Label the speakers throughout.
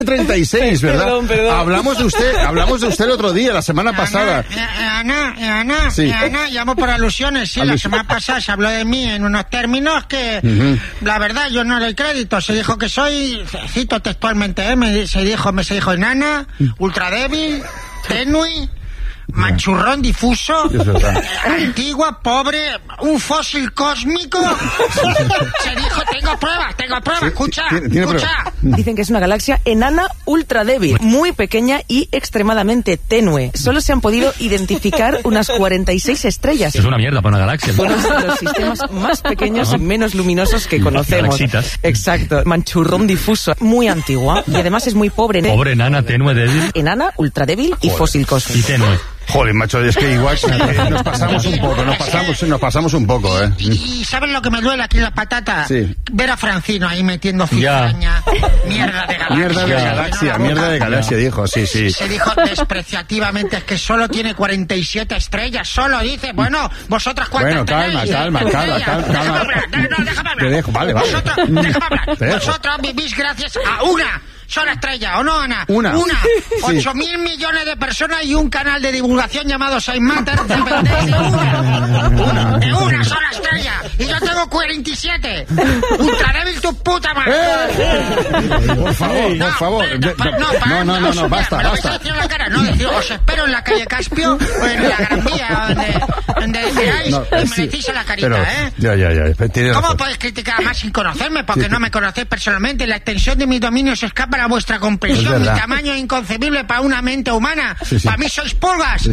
Speaker 1: 36, ¿verdad?
Speaker 2: Perdón.
Speaker 1: Hablamos de usted el otro día, la semana pasada.
Speaker 2: Ana, llamo por alusiones. Sí, la semana pasada se habló de mí en unos términos que, la verdad, yo no doy crédito. Se dijo que soy, cito textualmente, se dijo enana, ultradébil, tenue, manchurrón difuso, antigua, pobre, un fósil cósmico. Se dijo, tengo pruebas, escucha.
Speaker 3: Dicen que es una galaxia enana ultra débil, muy pequeña y extremadamente tenue. Solo se han podido identificar unas 46 estrellas.
Speaker 4: Es una mierda para una galaxia.
Speaker 3: Uno de los sistemas más pequeños y menos luminosos que conocemos.
Speaker 4: Galaxitas.
Speaker 3: Exacto, manchurrón difuso, muy antigua y además es muy pobre.
Speaker 4: Pobre, enana, tenue, débil.
Speaker 3: Enana, ultra débil y fósil cósmico.
Speaker 4: Y tenue.
Speaker 1: Joder, macho, es que igual nos pasamos un poco, ¿eh?
Speaker 2: ¿Y sabes lo que me duele aquí en la patata?
Speaker 1: Sí.
Speaker 2: Ver a Francino ahí metiendo cizaña. Mierda de galaxia.
Speaker 1: Dijo, sí.
Speaker 2: Se dijo despreciativamente, es que solo tiene 47 estrellas, solo dice. Bueno, vosotras cuántas tenéis.
Speaker 1: Calma.
Speaker 2: Déjame hablar.
Speaker 1: Te dejo, vale.
Speaker 2: Déjame hablar. Vosotros vivís gracias a una sola estrella, ¿o no, Ana?
Speaker 1: Una.
Speaker 2: 8.000 millones de personas y un canal de divulgación llamado Saint Matter dependéis de una sola estrella. Y yo tengo 47. Ultradébil tu puta madre.
Speaker 1: Por favor. No, basta.
Speaker 2: Me lo vais a decir en la cara. No, decir, os espero en la calle Caspio o en la Gran Vía, donde queráis, y me decís en la carita,
Speaker 1: pero, Ya.
Speaker 2: ¿Cómo podéis criticar más sin conocerme? Porque no me conocéis personalmente. La extensión de mis dominios escapa a vuestra comprensión. Mi tamaño es inconcebible para una mente humana. Para mí sois pulgas.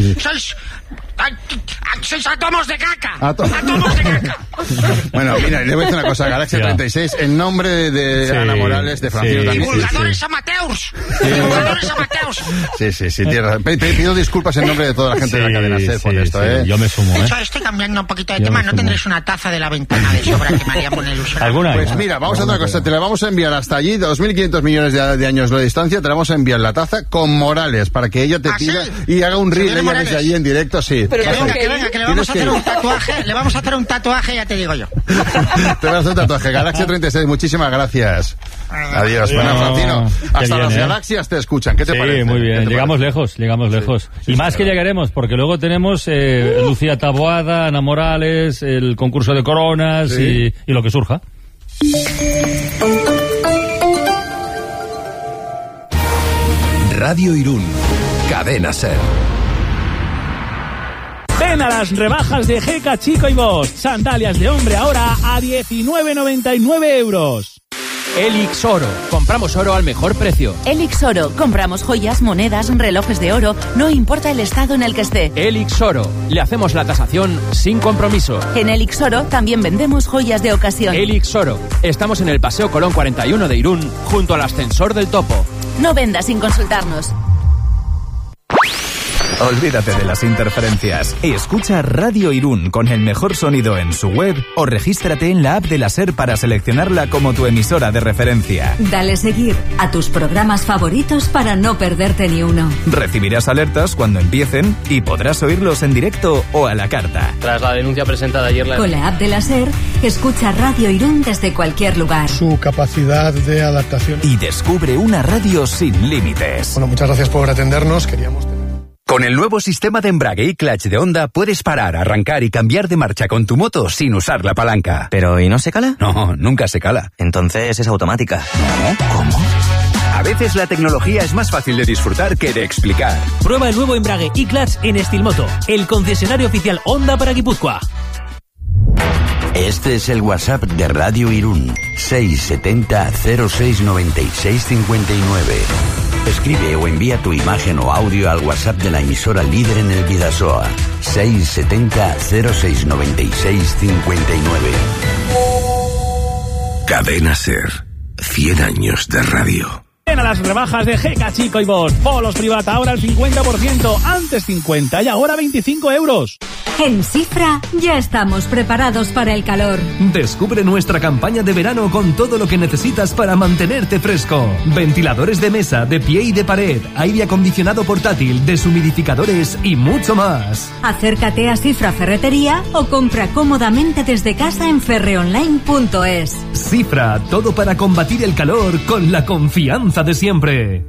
Speaker 2: Sois átomos de caca. Átomos de caca.
Speaker 1: Bueno, mira, le voy a decir una cosa. Galaxia 36, en nombre de Ana Morales, de Francino también.
Speaker 2: Divulgadores amateurs.
Speaker 1: Sí, tierra. Pido disculpas en nombre de toda la gente de la cadena SER por esto, ¿eh?
Speaker 4: Yo me sumo,
Speaker 2: De hecho, estoy cambiando un poquito de tema. ¿No tendréis una taza de la ventana de sobra que me haría poner ilusión?
Speaker 4: ¿Alguna?
Speaker 1: Pues mira, vamos a hacer una cosa. Te la vamos a enviar hasta allí, 2.500 millones de años de distancia. Te la vamos a enviar la taza con Morales para que ella te pida y haga un reel ella desde allí en directo, sí.
Speaker 2: Pero que venga, que le vamos a hacer un tatuaje. Le vamos a hacer un tatuaje, ya te digo yo.
Speaker 1: Te vas a hacer un tatuaje. Galaxia 36, muchísimas gracias. Adiós. Bueno, Francino, hasta las galaxias te escuchan. ¿Qué te parece?
Speaker 4: Sí, muy bien. Llegamos lejos. Y más que llegaremos, porque luego tenemos Lucía Taboada, Ana Morales, el concurso de coronas y lo que surja.
Speaker 5: Radio Irún, Cadena SER.
Speaker 6: Ven a las rebajas de Jeca Chico y Bosch. Sandalias de hombre ahora a 19,99 euros.
Speaker 7: Elix Oro. Compramos oro al mejor precio.
Speaker 8: Elix Oro. Compramos joyas, monedas, relojes de oro. No importa el estado en el que esté.
Speaker 7: Elix Oro. Le hacemos la tasación sin compromiso.
Speaker 8: En Elix Oro también vendemos joyas de ocasión.
Speaker 7: Elix Oro. Estamos en el Paseo Colón 41 de Irún, junto al ascensor del Topo.
Speaker 8: No vendas sin consultarnos.
Speaker 5: Olvídate de las interferencias. Escucha Radio Irún con el mejor sonido en su web o regístrate en la app de la SER para seleccionarla como tu emisora de referencia.
Speaker 9: Dale seguir a tus programas favoritos para no perderte ni uno.
Speaker 5: Recibirás alertas cuando empiecen y podrás oírlos en directo o a la carta.
Speaker 7: Tras la denuncia presentada ayer...
Speaker 9: Con la app de la SER, escucha Radio Irún desde cualquier lugar.
Speaker 10: Su capacidad de adaptación.
Speaker 5: Y descubre una radio sin límites.
Speaker 10: Bueno, muchas gracias por atendernos.
Speaker 11: Con el nuevo sistema de embrague y clutch de Honda puedes parar, arrancar y cambiar de marcha con tu moto sin usar la palanca.
Speaker 12: ¿Pero y no se cala?
Speaker 11: No, nunca se cala.
Speaker 12: Entonces es automática.
Speaker 11: ¿No? ¿Cómo? A veces la tecnología es más fácil de disfrutar que de explicar.
Speaker 6: Prueba el nuevo embrague y clutch en Estilmoto, el concesionario oficial Honda para Guipúzcoa.
Speaker 13: Este es el WhatsApp de Radio Irún, 670 06 96 59. Escribe o envía tu imagen o audio al WhatsApp de la emisora líder en el Bidasoa, 670 06 96 59. Cadena SER, 100 años de radio.
Speaker 6: Ven a las rebajas de Jeca Chico y Bosch. Polos Privata ahora al 50%, antes 50 y ahora 25 euros.
Speaker 9: En Cifra ya estamos preparados para el calor.
Speaker 14: Descubre nuestra campaña de verano con todo lo que necesitas para mantenerte fresco. Ventiladores de mesa, de pie y de pared, aire acondicionado portátil, deshumidificadores y mucho más.
Speaker 9: Acércate a Cifra Ferretería o compra cómodamente desde casa en ferreonline.es.
Speaker 14: Cifra, todo para combatir el calor con la confianza confianza de siempre.